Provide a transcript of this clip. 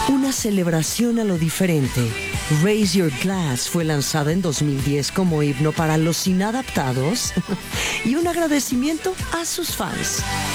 Una celebración a lo diferente. Raise Your Glass fue lanzada en 2010 como himno para los inadaptados y un agradecimiento a sus fans.